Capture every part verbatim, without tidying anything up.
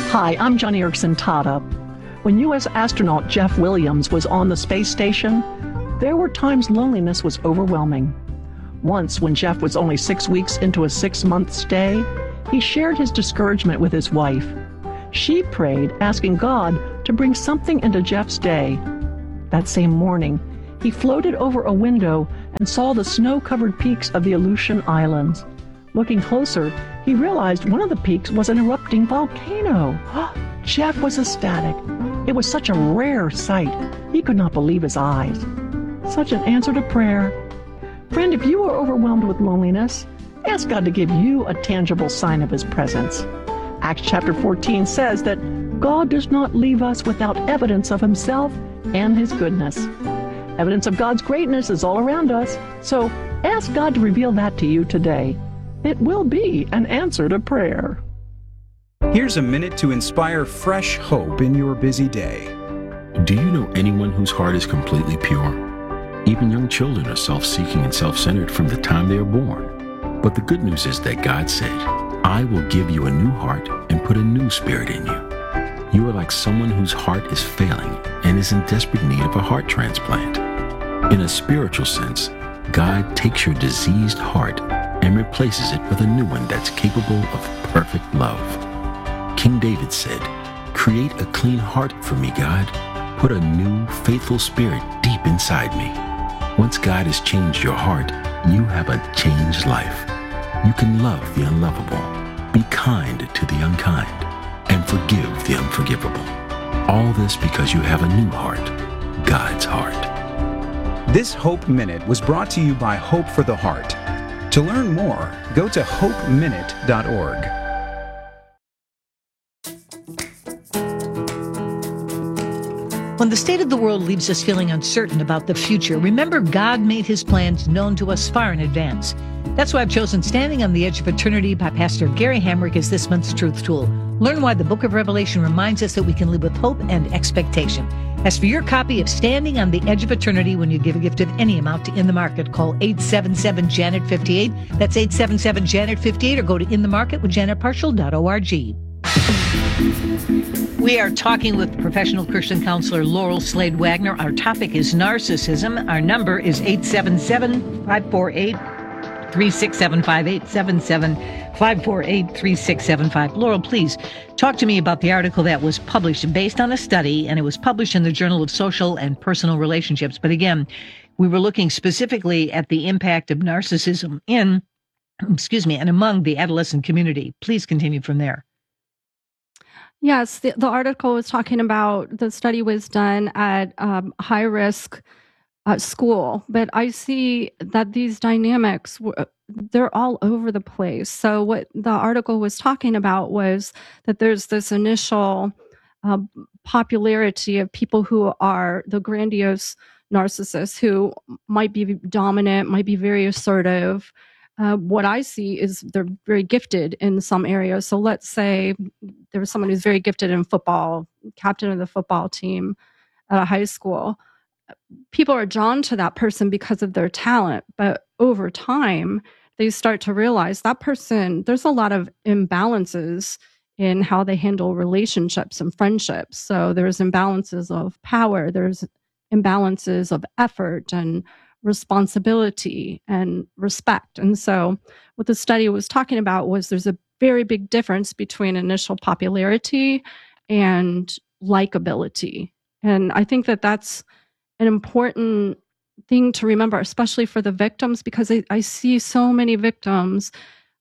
Hi, I'm Johnny Erickson Tata. When U S astronaut Jeff Williams was on the space station, there were times loneliness was overwhelming. Once, when Jeff was only six weeks into a six-month stay, he shared his discouragement with his wife. She prayed, asking God to bring something into Jeff's day. That same morning, he floated over a window and saw the snow-covered peaks of the Aleutian Islands. Looking closer, he realized one of the peaks was an erupting volcano. Jeff was ecstatic. It was such a rare sight. He could not believe his eyes. Such an answer to prayer. Friend, if you are overwhelmed with loneliness, ask God to give you a tangible sign of his presence. Acts chapter fourteen says that God does not leave us without evidence of himself and his goodness. Evidence of God's greatness is all around us, so ask God to reveal that to you today. It will be an answer to prayer. Here's a minute to inspire fresh hope in your busy day. Do you know anyone whose heart is completely pure? Even young children are self-seeking and self-centered from the time they are born. But the good news is that God said, I will give you a new heart and put a new spirit in you. You are like someone whose heart is failing and is in desperate need of a heart transplant. In a spiritual sense, God takes your diseased heart and replaces it with a new one that's capable of perfect love. King David said, create a clean heart for me, God. Put a new, faithful spirit deep inside me. Once God has changed your heart, you have a changed life. You can love the unlovable, be kind to the unkind, and forgive the unforgivable. All this because you have a new heart, God's heart. This Hope Minute was brought to you by Hope for the Heart. To learn more, go to hope minute dot org. When the state of the world leaves us feeling uncertain about the future, remember God made his plans known to us far in advance. That's why I've chosen Standing on the Edge of Eternity by Pastor Gary Hamrick as this month's Truth Tool. Learn why the book of Revelation reminds us that we can live with hope and expectation. As for your copy of Standing on the Edge of Eternity, when you give a gift of any amount to In the Market, call eight seven seven, Janet fifty-eight. That's eight seven seven, Janet fifty-eight, or go to in the market with janet partial dot org. We are talking with professional Christian counselor Laurel Slade Wagner. Our topic is narcissism. Our number is eight seven seven, five four eight, three six seven five, eight seven seven, five four eight, three six seven five. Laurel, please talk to me about the article that was published based on a study, and it was published in the Journal of Social and Personal Relationships. But again, we were looking specifically at the impact of narcissism in, excuse me, and among the adolescent community. Please continue from there. Yes, the, the article was talking about the study was done at um, high risk uh, school, but I see that these dynamics, they're all over the place. So what the article was talking about was that there's this initial uh, popularity of people who are the grandiose narcissists who might be dominant, might be very assertive. Uh, what I see is they're very gifted in some areas. So let's say there was someone who's very gifted in football, captain of the football team at a high school. People are drawn to that person because of their talent, but over time, they start to realize that person, there's a lot of imbalances in how they handle relationships and friendships. So there's imbalances of power, there's imbalances of effort and responsibility and respect. And so what the study was talking about was there's a very big difference between initial popularity and likability. And I think that that's an important thing to remember, especially for the victims, because I, I see so many victims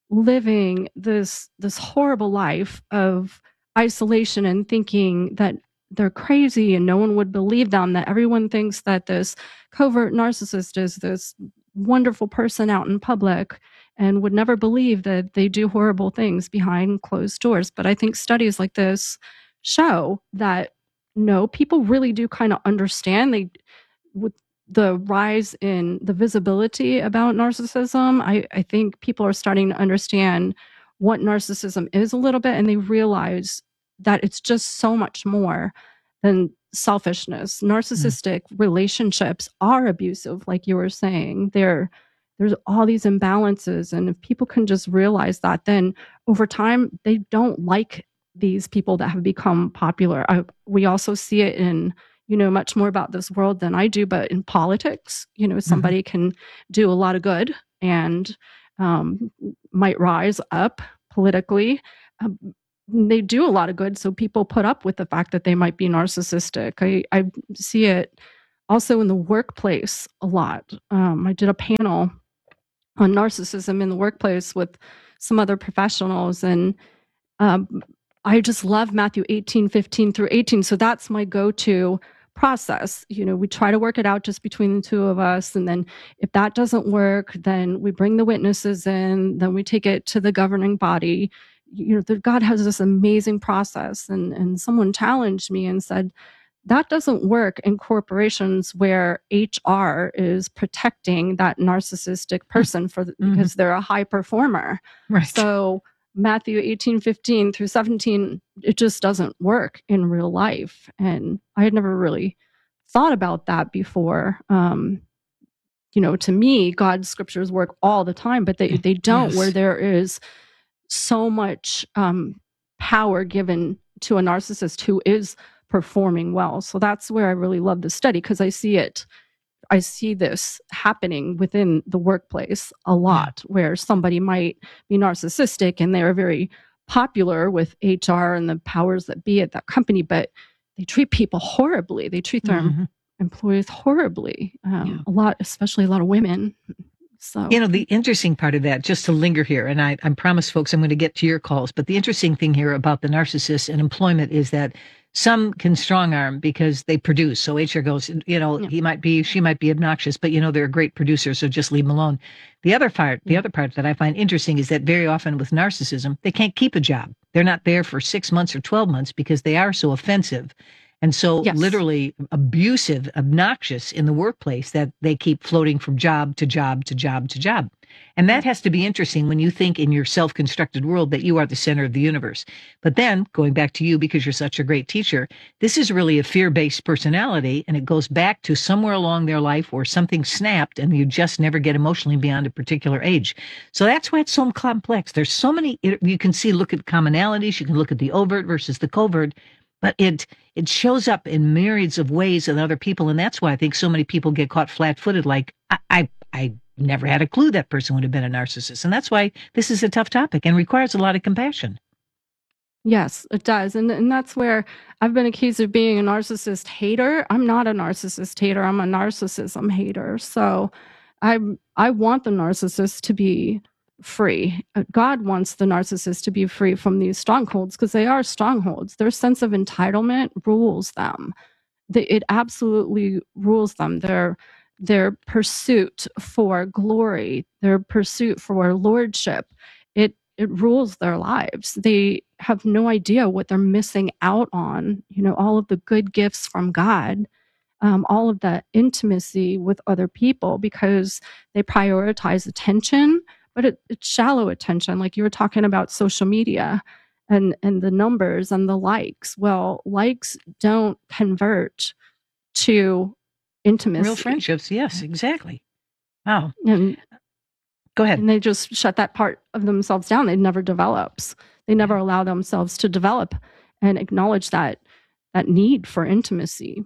living this this horrible life of isolation and thinking that they're crazy and no one would believe them, that everyone thinks that this covert narcissist is this wonderful person out in public and would never believe that they do horrible things behind closed doors. But I think studies like this show that no, people really do kind of understand. They, with the rise in the visibility about narcissism, I, I think people are starting to understand what narcissism is a little bit, and they realize that it's just so much more than selfishness. Narcissistic mm. relationships are abusive, like you were saying. There, there's all these imbalances, and if people can just realize that, then over time, they don't like these people that have become popular. I, we also see it in, you know, much more about this world than I do, but in politics, you know, somebody mm-hmm. can do a lot of good and um, might rise up politically. Um, they do a lot of good, so people put up with the fact that they might be narcissistic. I, I see it also in the workplace a lot. Um, I did a panel on narcissism in the workplace with some other professionals, and um, I just love Matthew eighteen, fifteen through eighteen. So that's my go-to process. You know, we try to work it out just between the two of us. And then if that doesn't work, then we bring the witnesses in, then we take it to the governing body. You know, the, God has this amazing process. And, and someone challenged me and said, that doesn't work in corporations where H R is protecting that narcissistic person for the, mm-hmm. because they're a high performer. Right. So Matthew eighteen, fifteen through seventeen, it just doesn't work in real life. And I had never really thought about that before. Um, you know, to me, God's scriptures work all the time, but they, they don't, yes. where there is so much um, power given to a narcissist who is performing well. So that's where I really love the study, because I see it. I see this happening within the workplace a lot, yeah. where somebody might be narcissistic and they're very popular with H R and the powers that be at that company, but they treat people horribly. They treat their mm-hmm. employees horribly. Um, yeah. A lot, especially a lot of women. So, you know, the interesting part of that, just to linger here, and I, I promise folks I'm going to get to your calls, but the interesting thing here about the narcissist and employment is that some can strong arm because they produce. So H R goes, you know, yeah. he might be, she might be obnoxious, but you know, they're a great producer, so just leave them alone. The other part, the other part that I find interesting is that very often with narcissism, they can't keep a job. They're not there for six months or twelve months because they are so offensive. And so yes. literally abusive, obnoxious in the workplace that they keep floating from job to job to job to job. And that has to be interesting when you think in your self-constructed world that you are the center of the universe. But then going back to you, because you're such a great teacher, this is really a fear-based personality. And it goes back to somewhere along their life where something snapped and you just never get emotionally beyond a particular age. So that's why it's so complex. There's so many, you can see, look at commonalities. You can look at the overt versus the covert. But it it shows up in myriads of ways in other people, and that's why I think so many people get caught flat-footed. Like I, I, I never had a clue that person would have been a narcissist, and that's why this is a tough topic and requires a lot of compassion. Yes, it does, and and that's where I've been accused of being a narcissist hater. I'm not a narcissist hater. I'm a narcissism hater. So, I I want the narcissist to be free. God wants the narcissist to be free from these strongholds, because they are strongholds. Their sense of entitlement rules them. They, it absolutely rules them. Their their pursuit for glory, their pursuit for lordship, it it rules their lives. They have no idea what they're missing out on. You know, all of the good gifts from God, um, all of that intimacy with other people, because they prioritize attention. But it, it's shallow attention, like you were talking about social media and, and the numbers and the likes. Well, likes don't convert to intimacy. Real friendships, yes, exactly. Wow. And, Go ahead. And they just shut that part of themselves down. It never develops. They never allow themselves to develop and acknowledge that that need for intimacy.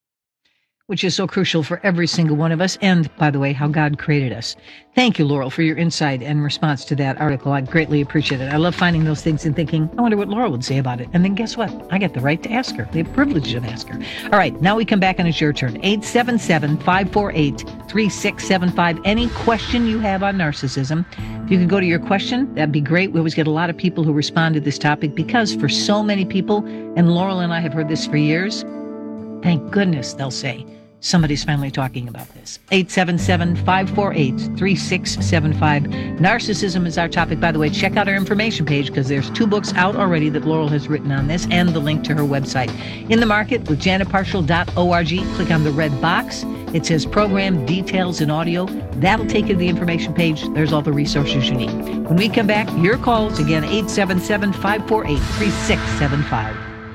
Which is so crucial for every single one of us, and, by the way, how God created us. Thank you, Laurel, for your insight and response to that article. I greatly appreciate it. I love finding those things and thinking, I wonder what Laurel would say about it. And then guess what? I get the right to ask her, the privilege of ask her. All right, now we come back and it's your turn. eight seven seven, five four eight, three six seven five. Any question you have on narcissism, if you could go to your question, that'd be great. We always get a lot of people who respond to this topic because for so many people, and Laurel and I have heard this for years, thank goodness, they'll say, somebody's finally talking about this. eight seven seven, five four eight, three six seven five. Narcissism is our topic. By the way, check out our information page because there's two books out already that Laurel has written on this and the link to her website. In the Market with janet parshall dot org. Click on the red box. It says Program Details and Audio. That'll take you to the information page. There's all the resources you need. When we come back, your calls, again, eight seven seven, five four eight, three six seven five.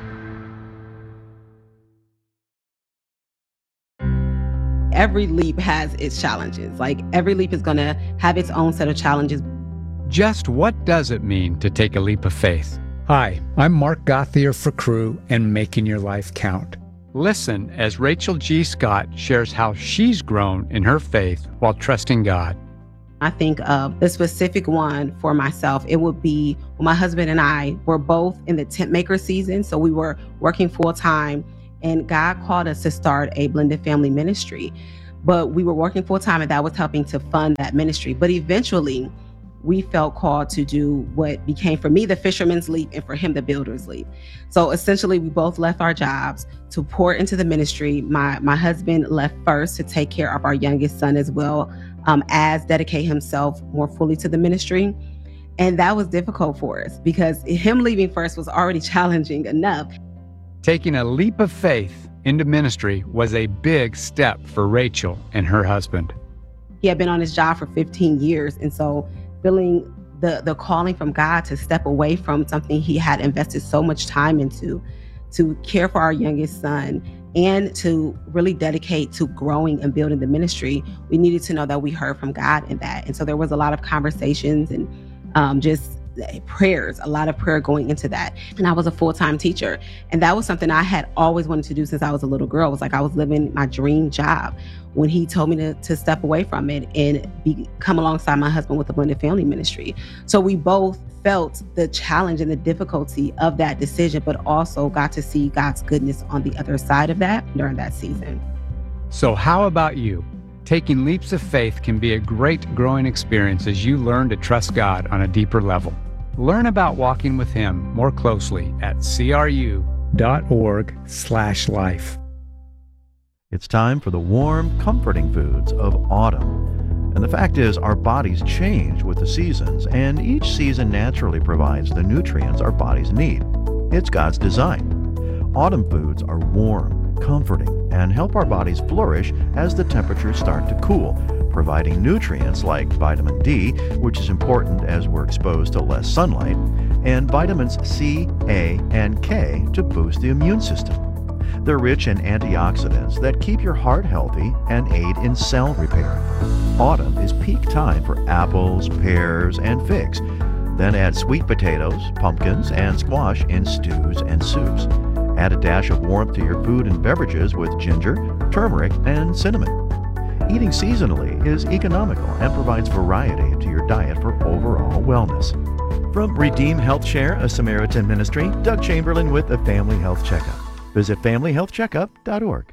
Every leap has its challenges. Like every leap is going to have its own set of challenges. Just what does it mean to take a leap of faith? Hi, I'm Mark Gothier for Crew and Making Your Life Count. Listen as Rachel G. Scott shares how she's grown in her faith while trusting God. I think of the specific one for myself. It would be when my husband and I were both in the tent maker season. So we were working full time, and God called us to start a blended family ministry. But we were working full time, and that was helping to fund that ministry. But eventually, we felt called to do what became for me the fisherman's leap and for him the builder's leap. So essentially, we both left our jobs to pour into the ministry. My my husband left first to take care of our youngest son as well, um, as dedicate himself more fully to the ministry. And that was difficult for us because him leaving first was already challenging enough. Taking a leap of faith into ministry was a big step for Rachel and her husband. He had been on his job for fifteen years, and so feeling the the calling from God to step away from something he had invested so much time into, to care for our youngest son and to really dedicate to growing and building the ministry, we needed to know that we heard from God in that. And so there was a lot of conversations and um, just prayers, a lot of prayer going into that. And I was a full-time teacher. And that was something I had always wanted to do since I was a little girl. It was like I was living my dream job when he told me to, to step away from it and be, come alongside my husband with the blended family ministry. So we both felt the challenge and the difficulty of that decision, but also got to see God's goodness on the other side of that during that season. So how about you? Taking leaps of faith can be a great growing experience as you learn to trust God on a deeper level. Learn about walking with Him more closely at cru.org slash life. It's time for the warm, comforting foods of autumn. And the fact is, our bodies change with the seasons, and each season naturally provides the nutrients our bodies need. It's God's design. Autumn foods are warm, comforting, and help our bodies flourish as the temperatures start to cool, providing nutrients like vitamin D, which is important as we're exposed to less sunlight, and vitamins C, A, and K to boost the immune system. They're rich in antioxidants that keep your heart healthy and aid in cell repair. Autumn is peak time for apples, pears, and figs. Then add sweet potatoes, pumpkins, and squash in stews and soups. Add a dash of warmth to your food and beverages with ginger, turmeric, and cinnamon. Eating seasonally is economical and provides variety to your diet for overall wellness. From Redeem Health Share, a Samaritan ministry, Doug Chamberlain with the Family Health Checkup. Visit family health checkup dot org.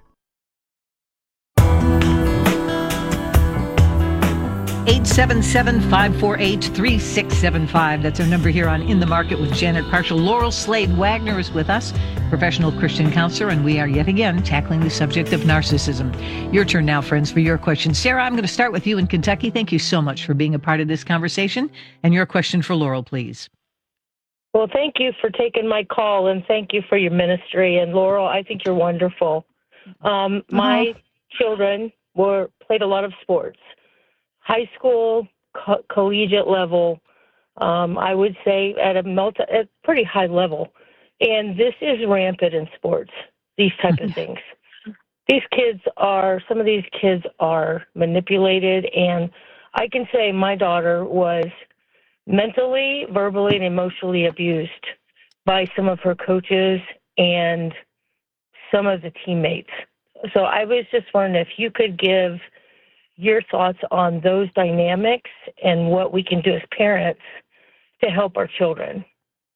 eight seven seven, five four eight, three six seven five. That's our number here on In the Market with Janet Parshall. Laurel Slade Wagner is with us, professional Christian counselor, and we are yet again tackling the subject of narcissism. Your turn now, friends, for your question. Sarah, I'm going to start with you in Kentucky. Thank you so much for being a part of this conversation. And your question for Laurel, please. Well, thank you for taking my call, and thank you for your ministry. And Laurel, I think you're wonderful. Um, my uh-huh. children were played a lot of sports. High school, co- collegiate level, um, I would say at a multi, at pretty high level. And this is rampant in sports, these type of things. These kids are, some of these kids are manipulated. And I can say my daughter was mentally, verbally, and emotionally abused by some of her coaches and some of the teammates. So I was just wondering if you could give your thoughts on those dynamics and what we can do as parents to help our children.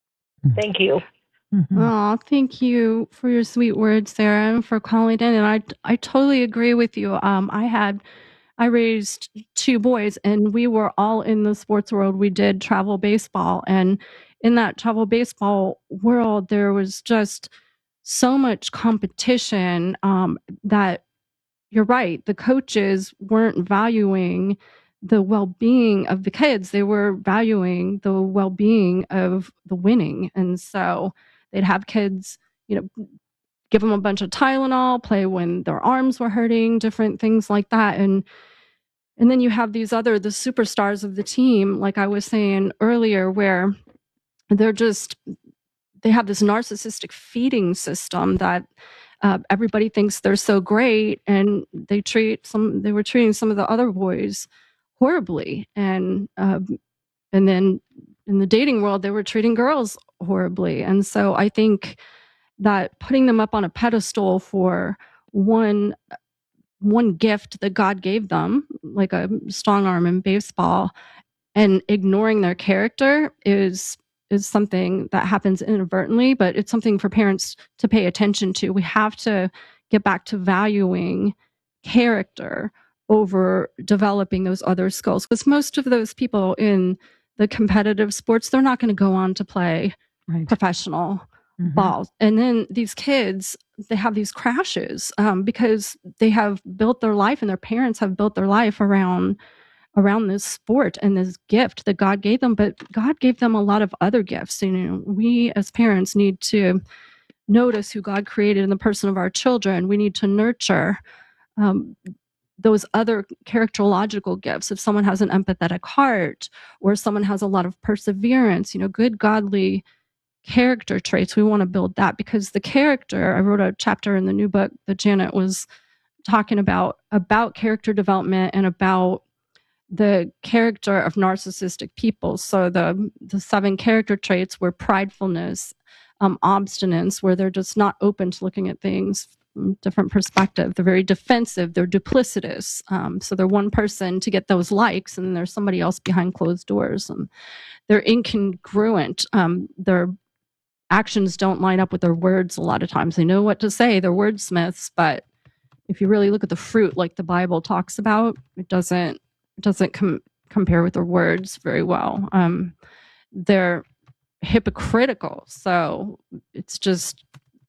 Thank you. Mm-hmm. Oh, thank you for your sweet words, Sarah, and for calling in. And I, I totally agree with you. Um, I had, I raised two boys, and we were all in the sports world. We did travel baseball, and in that travel baseball world, there was just so much competition um, that. You're right. The coaches weren't valuing the well-being of the kids. They were valuing the well-being of the winning. And so they'd have kids, you know, give them a bunch of Tylenol, play when their arms were hurting, different things like that. And and then you have these other, the superstars of the team, like I was saying earlier, where they're just, they have this narcissistic feeding system that Uh, everybody thinks they're so great, and they treat some. They were treating some of the other boys horribly, and um, and then in the dating world, they were treating girls horribly. And so I think that putting them up on a pedestal for one one gift that God gave them, like a strong arm in baseball, and ignoring their character is is something that happens inadvertently, but it's something for parents to pay attention to. We have to get back to valuing character over developing those other skills, because most of those people in the competitive sports, they're not going to go on to play right. professional mm-hmm. ball. And then these kids, they have these crashes um, because they have built their life, and their parents have built their life around around this sport and this gift that God gave them. But God gave them a lot of other gifts. You know, we as parents need to notice who God created in the person of our children. We need to nurture um, those other characterological gifts. If someone has an empathetic heart, or someone has a lot of perseverance, you know, good godly character traits, we want to build that, because the character, I wrote a chapter in the new book that Janet was talking about, about character development and about the character of narcissistic people. So the the seven character traits were pridefulness, um, obstinance, where they're just not open to looking at things from a different perspective. They're very defensive. They're duplicitous. Um, so they're one person to get those likes, and then there's somebody else behind closed doors. And they're incongruent. Um, their actions don't line up with their words a lot of times. They know what to say. They're wordsmiths, but if you really look at the fruit, like the Bible talks about, it doesn't It doesn't com- compare with their words very well. Um, they're hypocritical. So it's just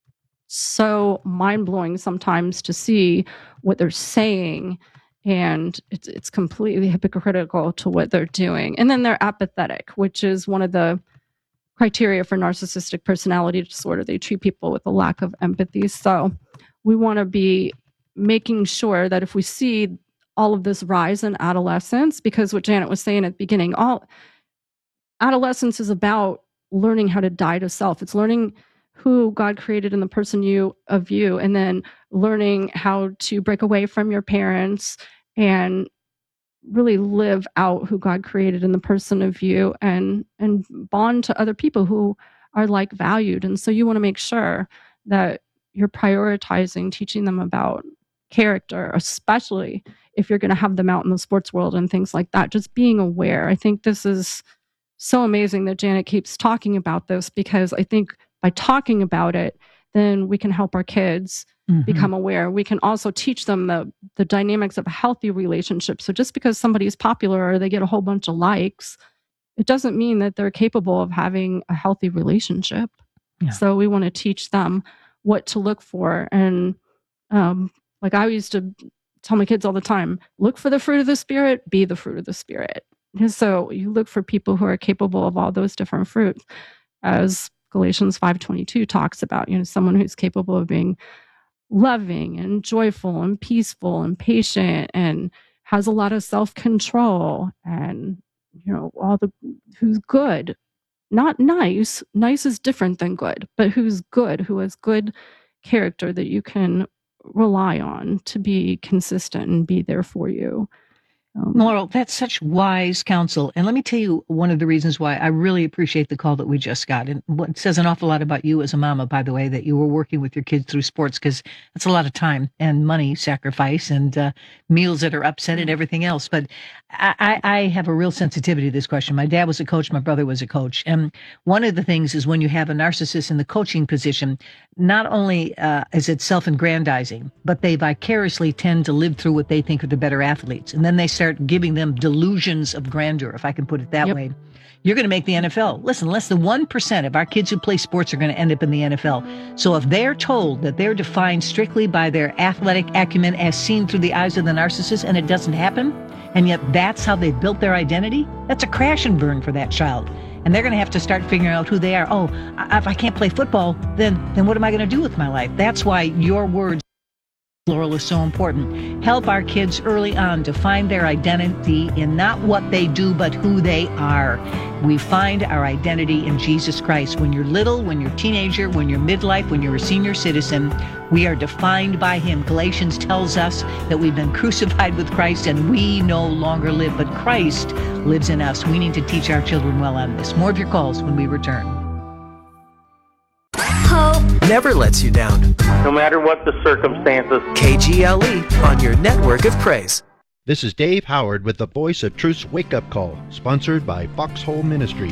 so mind-blowing sometimes to see what they're saying, and it's, it's completely hypocritical to what they're doing. And then they're apathetic, which is one of the criteria for narcissistic personality disorder. They treat people with a lack of empathy. So we want to be making sure that if we see all of this rise in adolescence, because what Janet was saying at the beginning, all adolescence is about learning how to die to self. It's learning who God created in the person you of you, and then learning how to break away from your parents and really live out who God created in the person of you, and and bond to other people who are like valued. And so you want to make sure that you're prioritizing teaching them about character, especially if you're going to have them out in the sports world and things like that. Just being aware. I think this is so amazing that Janet keeps talking about this, because I think by talking about it, then we can help our kids mm-hmm. become aware. We can also teach them the, the dynamics of a healthy relationship. So just because somebody is popular or they get a whole bunch of likes, it doesn't mean that they're capable of having a healthy relationship. Yeah. So we want to teach them what to look for. And um, like I used to tell my kids all the time, look for the fruit of the Spirit, be the fruit of the Spirit. And so you look for people who are capable of all those different fruits, as Galatians five twenty-two talks about, you know, someone who's capable of being loving and joyful and peaceful and patient and has a lot of self-control, and, you know, all the, who's good, not nice. Nice is different than good, but who's good, who has good character that you can rely on to be consistent and be there for you. Um, Laurel, that's such wise counsel. And let me tell you one of the reasons why I really appreciate the call that we just got. And what says an awful lot about you as a mama, by the way, that you were working with your kids through sports, because that's a lot of time and money sacrifice and uh, meals that are upset and everything else. But I, I have a real sensitivity to this question. My dad was a coach. My brother was a coach. And one of the things is when you have a narcissist in the coaching position, not only uh, is it self-aggrandizing, but they vicariously tend to live through what they think are the better athletes. And then they start giving them delusions of grandeur, if I can put it that yep. way. You're going to make the N F L. Listen, less than one percent of our kids who play sports are going to end up in the N F L. So if they're told that they're defined strictly by their athletic acumen as seen through the eyes of the narcissist, and it doesn't happen, and yet that's how they built their identity, that's a crash and burn for that child. And they're going to have to start figuring out who they are. Oh, if I can't play football, then then what am I going to do with my life? That's why your words Laurel, is so important. Help our kids early on to find their identity in not what they do, but who they are. We find our identity in Jesus Christ. When you're little, when you're a teenager, when you're midlife, when you're a senior citizen, we are defined by him. Galatians tells us that we've been crucified with Christ and we no longer live, but Christ lives in us. We need to teach our children well on this. More of your calls when we return. Hope never lets you down. No matter what the circumstances. K G L E on your network of praise. This is Dave Howard with the Voice of Truth's Wake Up Call, sponsored by Foxhole Ministry.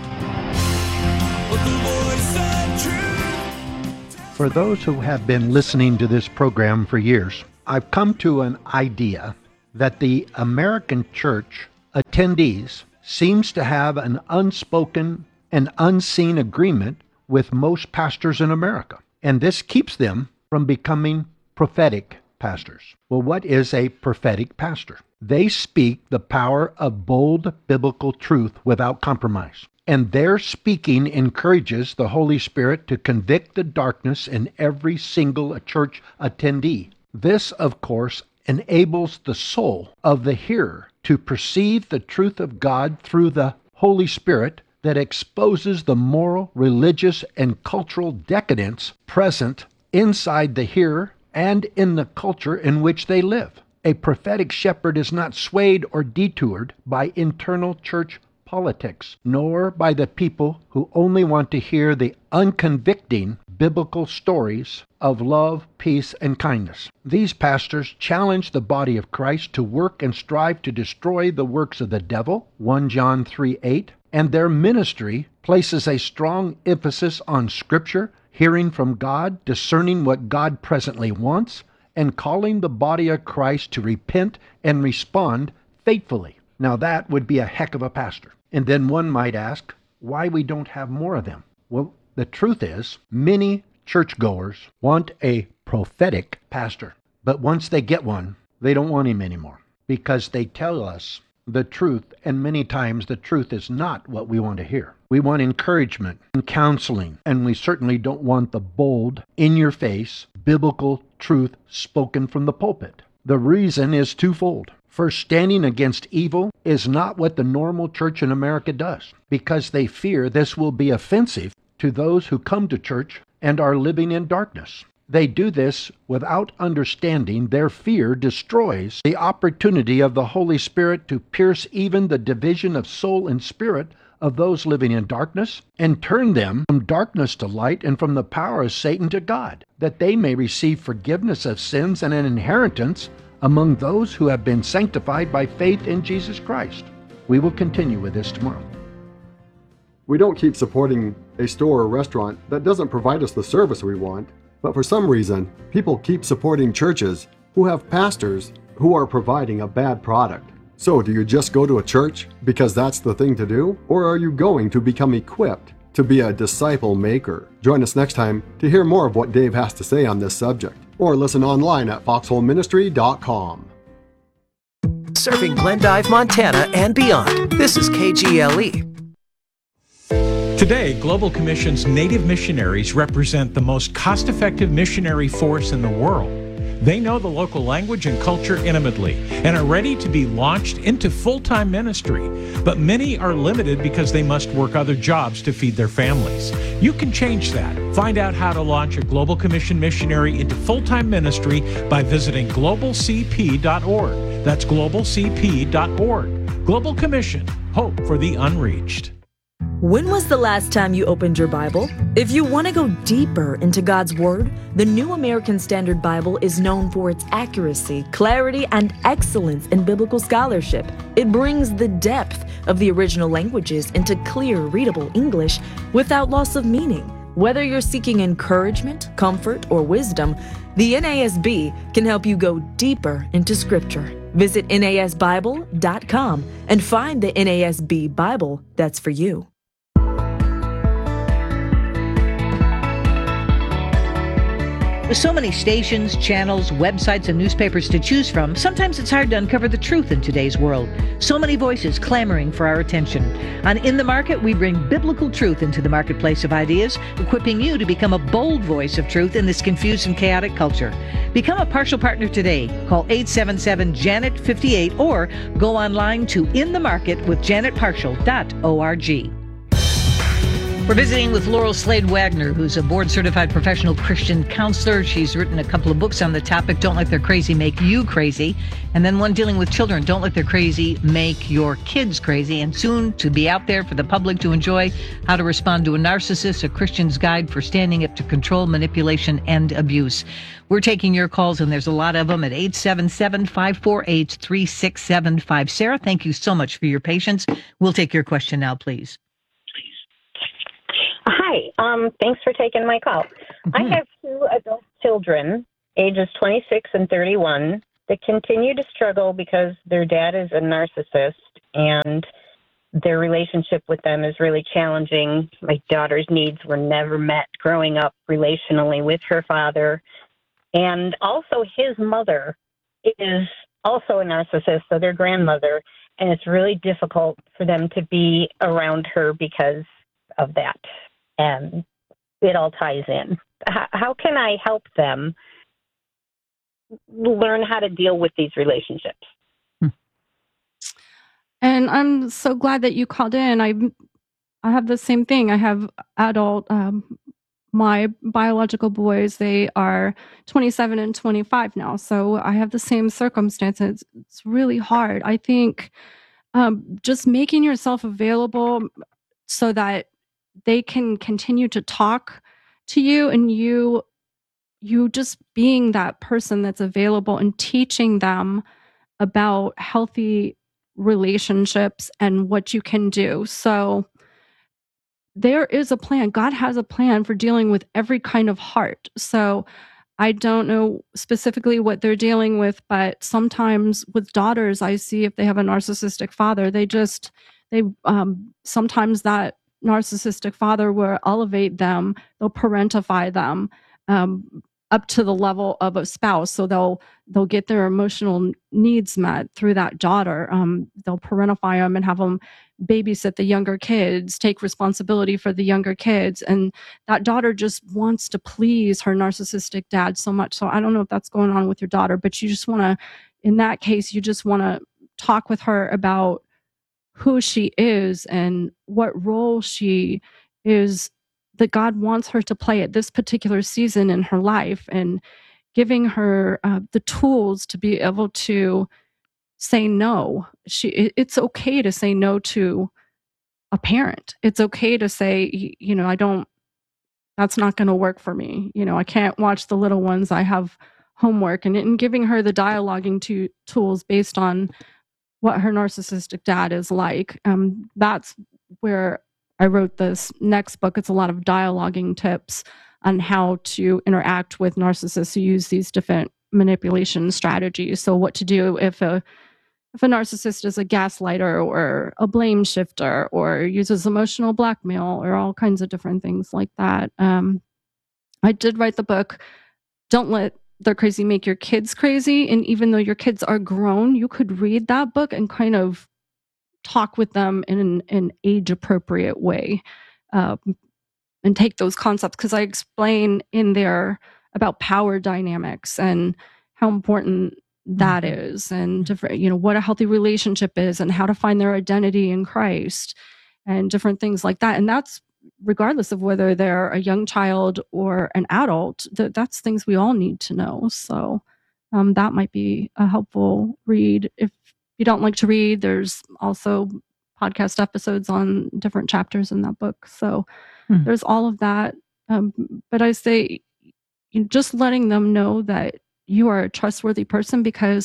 For those who have been listening to this program for years, I've come to an idea that the American church attendees seems to have an unspoken and unseen agreement with most pastors in America, and this keeps them from becoming prophetic pastors. Well, what is a prophetic pastor? They speak the power of bold biblical truth without compromise, and their speaking encourages the Holy Spirit to convict the darkness in every single church attendee. This, of course, enables the soul of the hearer to perceive the truth of God through the Holy Spirit that exposes the moral, religious, and cultural decadence present inside the hearer and in the culture in which they live. A prophetic shepherd is not swayed or detoured by internal church politics, nor by the people who only want to hear the unconvicting biblical stories of love, peace, and kindness. These pastors challenge the body of Christ to work and strive to destroy the works of the devil, First John three eight, and their ministry places a strong emphasis on Scripture, hearing from God, discerning what God presently wants, and calling the body of Christ to repent and respond faithfully. Now that would be a heck of a pastor. And then one might ask why we don't have more of them. Well, the truth is, many churchgoers want a prophetic pastor, but once they get one, they don't want him anymore because they tell us the truth, and many times the truth is not what we want to hear. We want encouragement and counseling, and we certainly don't want the bold, in-your-face, biblical truth spoken from the pulpit. The reason is twofold. First, standing against evil is not what the normal church in America does, because they fear this will be offensive to those who come to church and are living in darkness. They do this without understanding their fear destroys the opportunity of the Holy Spirit to pierce even the division of soul and spirit of those living in darkness and turn them from darkness to light and from the power of Satan to God, that they may receive forgiveness of sins and an inheritance among those who have been sanctified by faith in Jesus Christ. We will continue with this tomorrow. We don't keep supporting a store or restaurant that doesn't provide us the service we want. But for some reason, people keep supporting churches who have pastors who are providing a bad product. So do you just go to a church because that's the thing to do? Or are you going to become equipped to be a disciple maker? Join us next time to hear more of what Dave has to say on this subject. Or listen online at foxhole ministry dot com. Serving Glendive, Montana and beyond. This is K G L E. Today, Global Commission's Native missionaries represent the most cost-effective missionary force in the world. They know the local language and culture intimately and are ready to be launched into full-time ministry. But many are limited because they must work other jobs to feed their families. You can change that. Find out how to launch a Global Commission missionary into full-time ministry by visiting global c p dot org. That's global c p dot org. Global Commission, hope for the unreached. When was the last time you opened your Bible? If you want to go deeper into God's Word, the New American Standard Bible is known for its accuracy, clarity, and excellence in biblical scholarship. It brings the depth of the original languages into clear, readable English without loss of meaning. Whether you're seeking encouragement, comfort, or wisdom, the N A S B can help you go deeper into Scripture. Visit N A S Bible dot com and find the N A S B Bible that's for you. With so many stations, channels, websites, and newspapers to choose from, sometimes it's hard to uncover the truth in today's world. So many voices clamoring for our attention. On In the Market, we bring biblical truth into the marketplace of ideas, equipping you to become a bold voice of truth in this confused and chaotic culture. Become a partial partner today. Call eight seven seven, Janet fifty-eight or go online to in the market with janet partial dot org. We're visiting with Laurel Slade Wagner, who's a board-certified professional Christian counselor. She's written a couple of books on the topic, Don't Let Their Crazy Make You Crazy, and then one dealing with children, Don't Let Their Crazy Make Your Kids Crazy, and soon to be out there for the public to enjoy, How to Respond to a Narcissist, a Christian's Guide for Standing Up to Control, Manipulation, and Abuse. We're taking your calls, and there's a lot of them, at eight seven seven, five four eight, three six seven five. Sarah, thank you so much for your patience. We'll take your question now, please. Hi, um, thanks for taking my call. Mm-hmm. I have two adult children, ages twenty-six and thirty-one, that continue to struggle because their dad is a narcissist and their relationship with them is really challenging. My daughter's needs were never met growing up relationally with her father. And also his mother is also a narcissist, so their grandmother, and it's really difficult for them to be around her because of that. And it all ties in. How, how can I help them learn how to deal with these relationships? And I'm so glad that you called in. I I have the same thing. I have adult, um, my biological boys, they are twenty-seven and twenty-five now. So I have the same circumstances. It's really hard. I think um, just making yourself available so that they can continue to talk to you, and you you just being that person that's available and teaching them about healthy relationships and what you can do. So there is a plan. God has a plan for dealing with every kind of heart. So I don't know specifically what they're dealing with, but sometimes with daughters, I see if they have a narcissistic father, they just, they um, sometimes that narcissistic father will elevate them, they'll parentify them um, up to the level of a spouse. So they'll they'll get their emotional needs met through that daughter. Um, they'll parentify them and have them babysit the younger kids, take responsibility for the younger kids. And that daughter just wants to please her narcissistic dad so much. So I don't know if that's going on with your daughter, but you just want to, in that case, you just want to talk with her about who she is and what role she is that God wants her to play at this particular season in her life, and giving her uh, the tools to be able to say no. She, it, it's okay to say no to a parent. It's okay to say, you know, I don't, that's not going to work for me. You know, I can't watch the little ones. I have homework, and, and giving her the dialoguing to, tools based on what her narcissistic dad is like. Um, that's where I wrote this next book. It's a lot of dialoguing tips on how to interact with narcissists who use these different manipulation strategies. So what to do if a if a narcissist is a gaslighter or a blame shifter or uses emotional blackmail or all kinds of different things like that. Um, I did write the book, Don't Let Their Crazy Make Your Kids Crazy. And even though your kids are grown, you could read that book and kind of talk with them in an, an age-appropriate way, um, and take those concepts. Because I explain in there about power dynamics and how important that is, and different, you know, what a healthy relationship is, and how to find their identity in Christ, and different things like that. And that's regardless of whether they're a young child or an adult. Th- that's things we all need to know. So um, that might be a helpful read. If you don't like to read, there's also podcast episodes on different chapters in that book. So hmm. there's all of that. Um, but I say, you know, just letting them know that you are a trustworthy person, because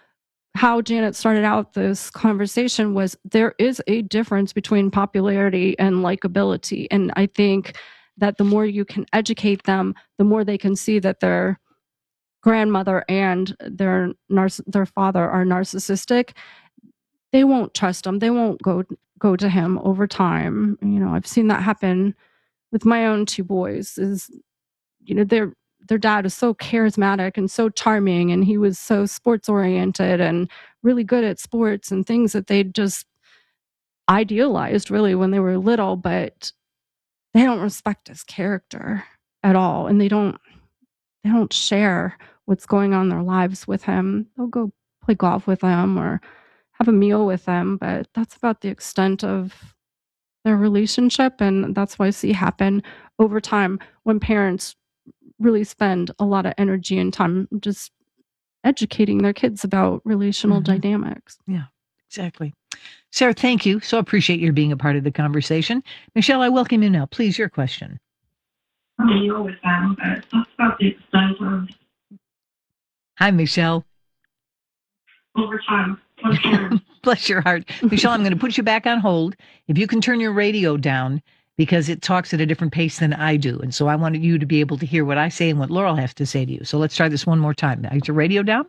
how Janet started out this conversation was there is a difference between popularity and likability. And I think that the more you can educate them, the more they can see that their grandmother and their narciss- their father are narcissistic. They won't trust him. They won't go go to him over time. You know, I've seen that happen with my own two boys. Is, you know, they're their dad is so charismatic and so charming, and he was so sports oriented and really good at sports and things that they just idealized really when they were little, but they don't respect his character at all, and they don't they don't share what's going on in their lives with him. They'll go play golf with him or have a meal with him, but that's about the extent of their relationship, and that's what I see happen over time when parents really spend a lot of energy and time just educating their kids about relational Mm-hmm. dynamics. Yeah, exactly. Sarah, thank you. So appreciate your being a part of the conversation. Michelle, I welcome you now. Please, your question. I deal with them, but that's about the extent of Hi, Michelle. over time. Okay. Bless your heart. Michelle, I'm going to put you back on hold. If you can turn your radio down, because it talks at a different pace than I do. And so I wanted you to be able to hear what I say and what Laurel has to say to you. So let's try this one more time. Is your radio down?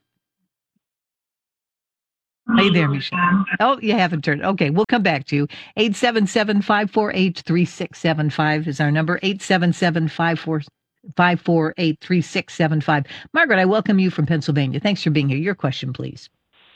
Are you there, Michelle? Oh, you haven't turned. Okay, we'll come back to you. eight seven seven, five four eight, three six seven five is our number. eight seven seven, five four eight, three six seven five. Margaret, I welcome you from Pennsylvania. Thanks for being here. Your question, please.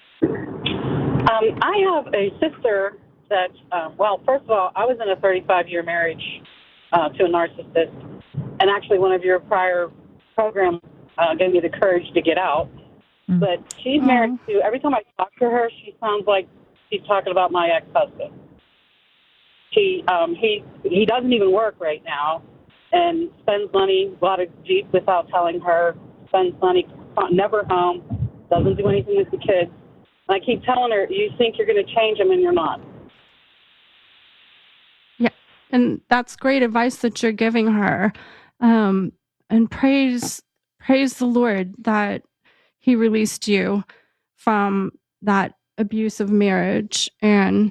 Um, I have a sister that, uh, well, first of all, I was in a thirty-five-year marriage uh, to a narcissist, and actually one of your prior programs uh, gave me the courage to get out. Mm-hmm. But she's married to, every time I talk to her, she sounds like she's talking about my ex-husband. She, um, he, he doesn't even work right now and spends money, bought a Jeep without telling her, spends money, never home, doesn't do anything with the kids. And I keep telling her, you think you're going to change him and you're not. Yeah, and that's great advice that you're giving her. Um, and praise praise the Lord that he released you from that abusive marriage. And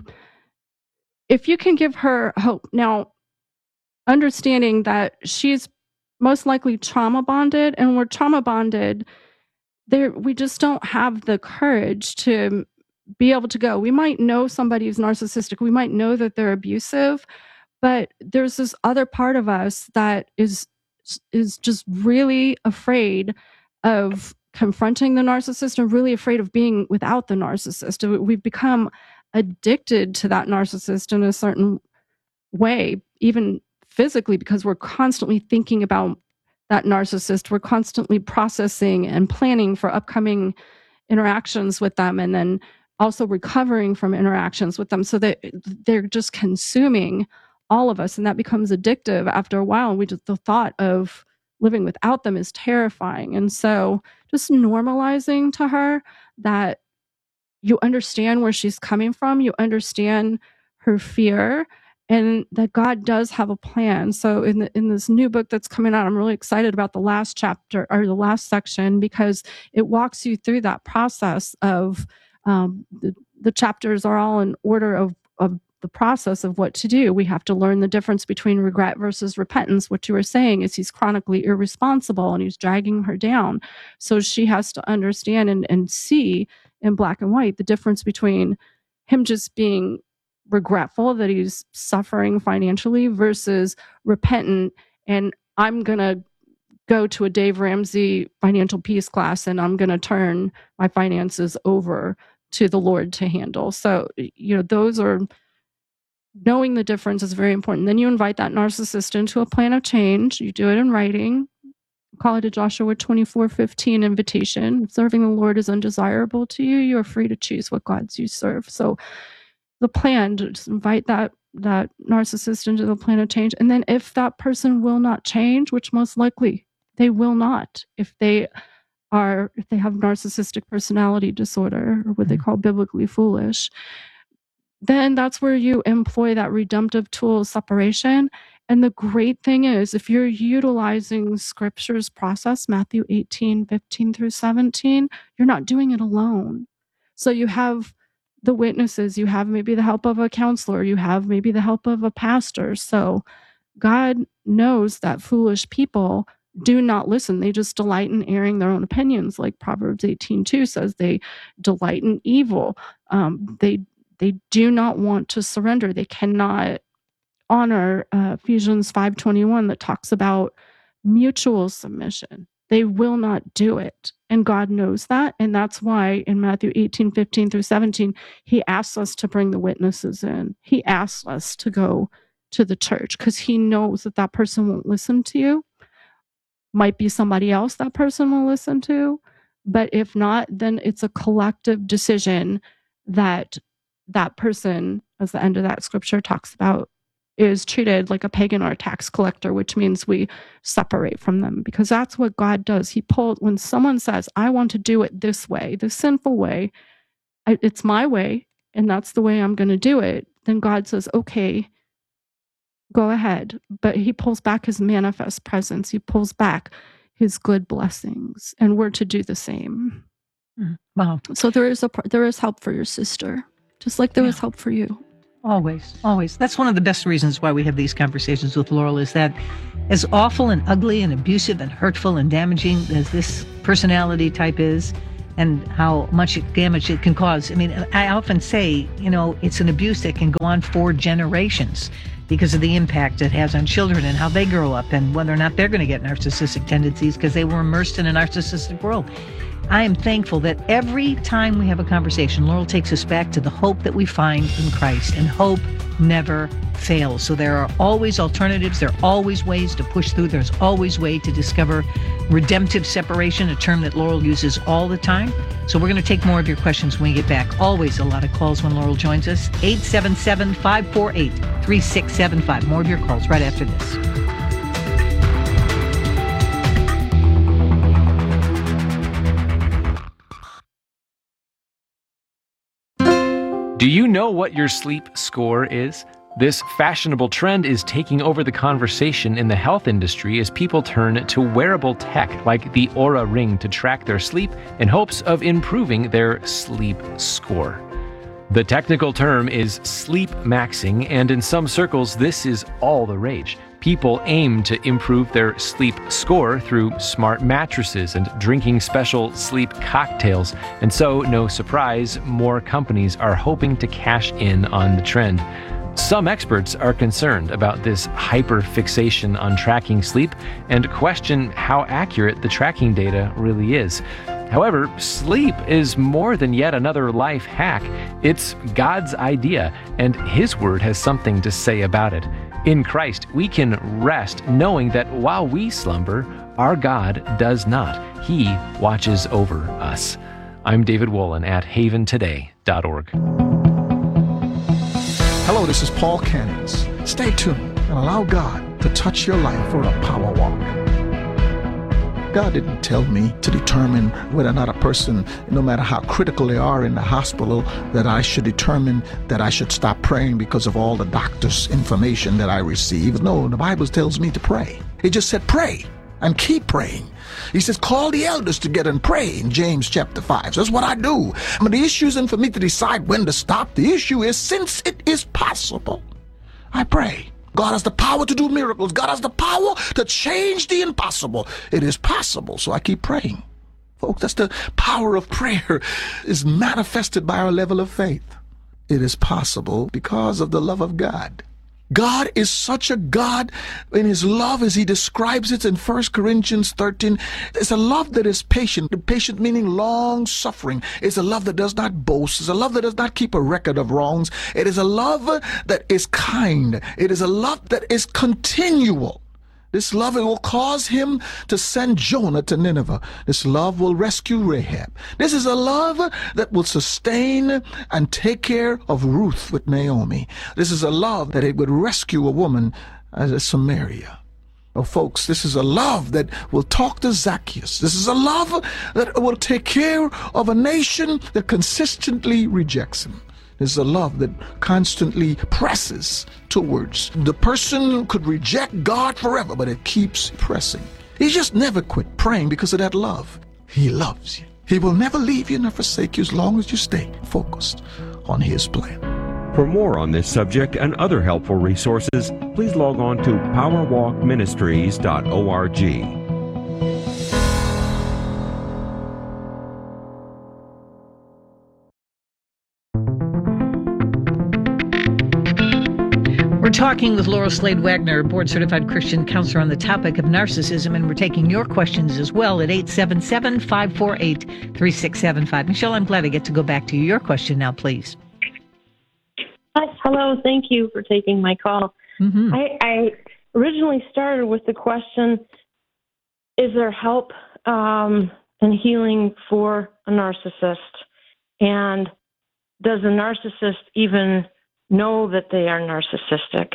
if you can give her hope. Now, understanding that she's most likely trauma bonded, and we're trauma bonded, there we just don't have the courage to be able to go. We might know somebody who's narcissistic. We might know that they're abusive, but there's this other part of us that is is just really afraid of confronting the narcissist and really afraid of being without the narcissist. We've become addicted to that narcissist in a certain way, even physically, because we're constantly thinking about that narcissist. We're constantly processing and planning for upcoming interactions with them, and then also recovering from interactions with them, so that they're just consuming all of us, and that becomes addictive after a while. We just, the thought of living without them is terrifying. And so just normalizing to her that you understand where she's coming from, you understand her fear, and that God does have a plan. So in the, in this new book that's coming out, I'm really excited about the last chapter or the last section, because it walks you through that process of um, the, the chapters are all in order of, of the process of what to do. We have to learn the difference between regret versus repentance. What you were saying is he's chronically irresponsible and he's dragging her down. So she has to understand and, and see in black and white the difference between him just being regretful that he's suffering financially versus repentant, and I'm going to go to a Dave Ramsey financial peace class and I'm going to turn my finances over to the Lord to handle. So, you know, those are, knowing the difference is very important. Then you invite that narcissist into a plan of change. You do it in writing. Call it a Joshua twenty-four fifteen invitation. If serving the Lord is undesirable to you, you are free to choose what gods you serve. So the plan, to just invite that that narcissist into the plan of change. And then if that person will not change, which most likely they will not, if they are, if they have narcissistic personality disorder, or what they call biblically foolish, then that's where you employ that redemptive tool of separation. And the great thing is, if you're utilizing Scripture's process, Matthew eighteen, fifteen through seventeen, you're not doing it alone. So you have the witnesses, you have maybe the help of a counselor, you have maybe the help of a pastor. So God knows that foolish people do not listen. They just delight in airing their own opinions. Like Proverbs eighteen two says, they delight in evil. Um, they They do not want to surrender. They cannot honor uh, Ephesians five twenty-one that talks about mutual submission. They will not do it. And God knows that. And that's why in Matthew eighteen, fifteen through seventeen, he asks us to bring the witnesses in. He asks us to go to the church because he knows that that person won't listen to you. Might be somebody else that person will listen to. But if not, then it's a collective decision that that person, as the end of that scripture talks about, is treated like a pagan or a tax collector, which means we separate from them, because that's what God does. He pulled, when someone says, I want to do it this way, the sinful way, I, it's my way, and that's the way I'm going to do it, then God says, okay, go ahead. But he pulls back his manifest presence. He pulls back his good blessings, and we're to do the same. Mm, wow. So there is a there is help for your sister, just like there Yeah. is help for you. Always, always. That's one of the best reasons why we have these conversations with Laurel, is that as awful and ugly and abusive and hurtful and damaging as this personality type is, and how much damage it can cause. I mean, I often say, you know, it's an abuse that can go on for generations because of the impact it has on children and how they grow up and whether or not they're going to get narcissistic tendencies because they were immersed in a narcissistic world. I am thankful that every time we have a conversation, Laurel takes us back to the hope that we find in Christ, and hope never fails. So there are always alternatives. There are always ways to push through. There's always way to discover redemptive separation, a term that Laurel uses all the time. So we're going to take more of your questions when we get back. Always a lot of calls when Laurel joins us. eight seven seven, five four eight, three six seven five. More of your calls right after this. Do you know what your sleep score is? This fashionable trend is taking over the conversation in the health industry as people turn to wearable tech like the Oura Ring to track their sleep in hopes of improving their sleep score. The technical term is sleep maxing, and in some circles this is all the rage. People aim to improve their sleep score through smart mattresses and drinking special sleep cocktails. And so, no surprise, more companies are hoping to cash in on the trend. Some experts are concerned about this hyper-fixation on tracking sleep and question how accurate the tracking data really is. However, sleep is more than yet another life hack. It's God's idea, and His Word has something to say about it. In Christ, we can rest knowing that while we slumber, our God does not. He watches over us. I'm David Wolin at haven today dot org. Hello, this is Paul Cannons. Stay tuned and allow God to touch your life for a power walk. God didn't tell me to determine whether or not a person, no matter how critical they are in the hospital, that I should determine that I should stop praying because of all the doctor's information that I receive. No, the Bible tells me to pray. He just said pray and keep praying. He says call the elders together and pray in James chapter five. So that's what I do. But the issue isn't for me to decide when to stop. The issue is, since it is possible, I pray. God has the power to do miracles. God has the power to change the impossible. It is possible, so I keep praying. Folks, that's the power of prayer, is manifested by our level of faith. It is possible because of the love of God. God is such a God in His love, as He describes it in First Corinthians thirteen. It's a love that is patient. Patient meaning long-suffering. It's a love that does not boast. It's a love that does not keep a record of wrongs. It is a love that is kind. It is a love that is continual. This love, it will cause Him to send Jonah to Nineveh. This love will rescue Rahab. This is a love that will sustain and take care of Ruth with Naomi. This is a love that it would rescue a woman as Samaria. Oh, folks, this is a love that will talk to Zacchaeus. This is a love that will take care of a nation that consistently rejects Him. This is a love that constantly presses towards. The person could reject God forever, but it keeps pressing. He just never quit praying because of that love. He loves you. He will never leave you nor forsake you as long as you stay focused on His plan. For more on this subject and other helpful resources, please log on to power walk ministries dot org. We're talking with Laurel Slade Wagner, board-certified Christian counselor, on the topic of narcissism, and we're taking your questions as well at eight seven seven, five four eight, three six seven five. Michelle, I'm glad I get to go back to you. Your question now, please. Hi, hello. Thank you for taking my call. Mm-hmm. I, I originally started with the question, is there help um, and healing for a narcissist? And does a narcissist even know that they are narcissistic?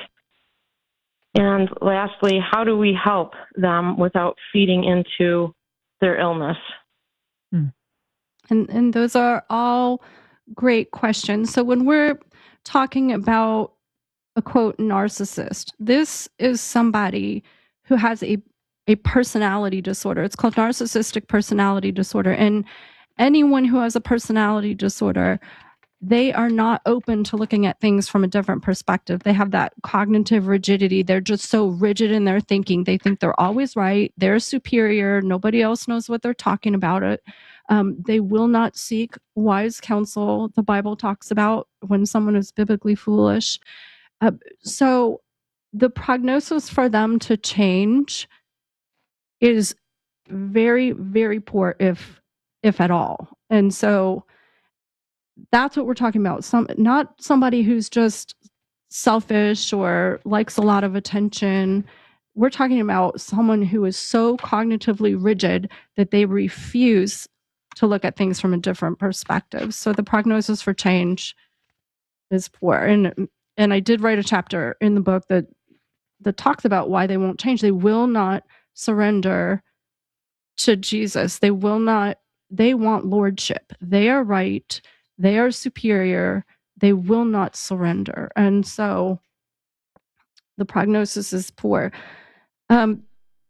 And lastly, how do we help them without feeding into their illness? And and those are all great questions. So when we're talking about a quote narcissist, this is somebody who has a a personality disorder. It's called narcissistic personality disorder. And anyone who has a personality disorder, they are not open to looking at things from a different perspective. They have that cognitive rigidity. They're just so rigid in their thinking. They think they're always right. They're superior. Nobody else knows what they're talking about. It. Um, they will not seek wise counsel. The Bible talks about when someone is biblically foolish. Uh, so the prognosis for them to change is very, very poor, if if at all. And so that's what we're talking about. Some not somebody who's just selfish or likes a lot of attention. We're talking about someone who is so cognitively rigid that they refuse to look at things from a different perspective. So the prognosis for change is poor. And and I did write a chapter in the book that that talks about why they won't change. They will not surrender to Jesus. They will not, they want lordship. They are right. They are superior. They will not surrender. And so the prognosis is poor. Um,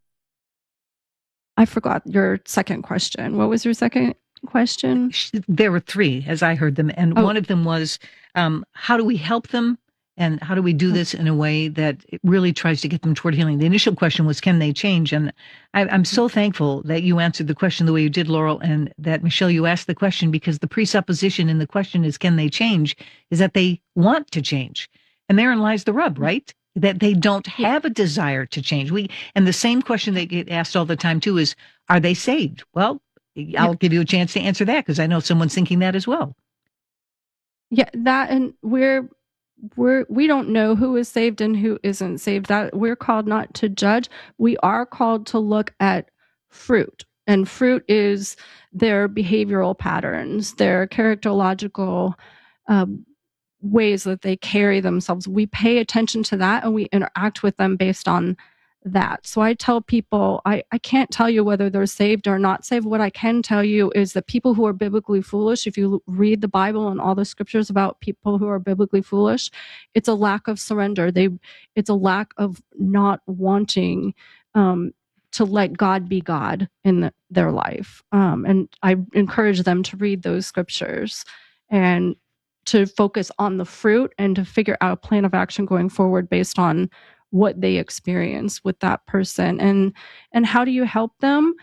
I forgot your second question. What was your second question? There were three, as I heard them. And Oh. one of them was, um, how do we help them? And how do we do this in a way that it really tries to get them toward healing? The initial question was, can they change? And I, I'm so thankful that you answered the question the way you did, Laurel, and that, Michelle, you asked the question, because the presupposition in the question is, can they change, is that they want to change. And therein lies the rub, right? That they don't have a desire to change. We And the same question that get asked all the time, too, is, are they saved? Well, I'll give you a chance to answer that, because I know someone's thinking that as well. Yeah, that, and we're we're we don't know who is saved and who isn't saved. That we're called not to judge. We are called to look at fruit, and fruit is their behavioral patterns, their characterological um, ways that they carry themselves. We pay attention to that, and we interact with them based on that. So I tell people, I, I can't tell you whether they're saved or not saved. What I can tell you is that people who are biblically foolish, if you read the Bible and all the scriptures about people who are biblically foolish, it's a lack of surrender. They, it's a lack of not wanting um, to let God be God in the, their life. Um, and I encourage them to read those scriptures and to focus on the fruit and to figure out a plan of action going forward based on what they experience with that person. And and how do you help them?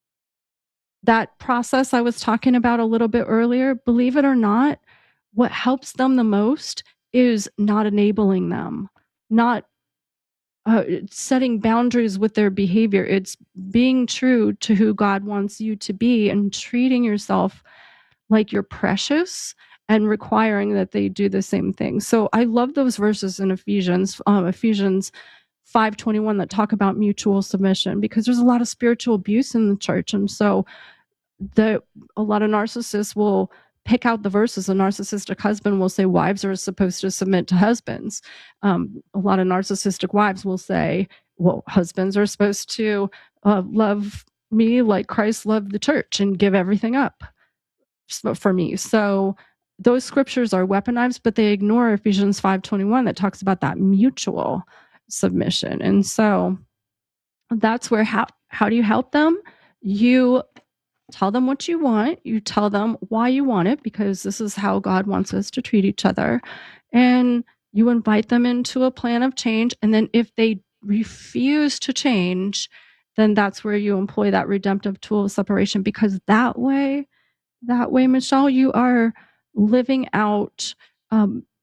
That process I was talking about a little bit earlier, believe it or not, what helps them the most is not enabling them, not uh, setting boundaries with their behavior. It's being true to who God wants you to be and treating yourself like you're precious and requiring that they do the same thing. So I love those verses in Ephesians, um, Ephesians five twenty-one, that talk about mutual submission, because there's a lot of spiritual abuse in the church. And so the a lot of narcissists will pick out the verses. A narcissistic husband will say wives are supposed to submit to husbands. Um, a lot of narcissistic wives will say, well, husbands are supposed to uh, love me like Christ loved the church and give everything up for me. So those scriptures are weaponized, but they ignore Ephesians five twenty-one that talks about that mutual submission. And so that's where, how, how do you help them? You tell them what you want. You tell them why you want it, because this is how God wants us to treat each other. And you invite them into a plan of change. And then if they refuse to change, then that's where you employ that redemptive tool of separation, because that way, that way, Michelle, you are living out um,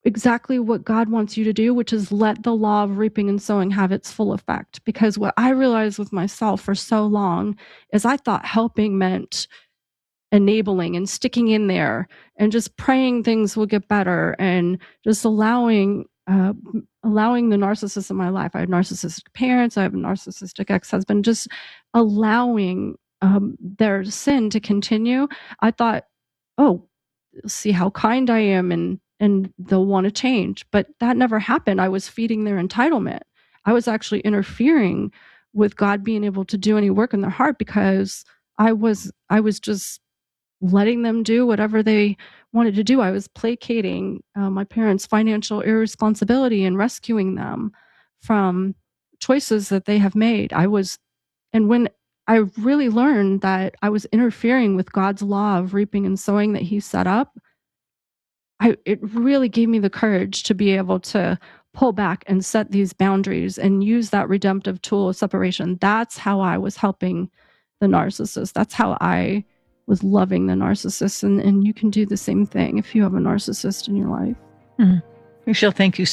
exactly what God wants you to do, which is let the law of reaping and sowing have its full effect. Because what I realized with myself for so long is I thought helping meant enabling and sticking in there and just praying things will get better and just allowing uh, allowing the narcissist in my life. I have narcissistic parents. I have a narcissistic ex-husband. Just allowing um, their sin to continue. I thought, oh, see how kind I am and and they'll want to change. But that never happened. I was feeding their entitlement. I was actually interfering with God being able to do any work in their heart because I was I was just letting them do whatever they wanted to do. I was placating uh, my parents' financial irresponsibility and rescuing them from choices that they have made. I was, and when I really learned that I was interfering with God's law of reaping and sowing that He set up, I, it really gave me the courage to be able to pull back and set these boundaries and use that redemptive tool of separation. That's how I was helping the narcissist. That's how I was loving the narcissist. And, and you can do the same thing if you have a narcissist in your life. Mm. Michelle, thank you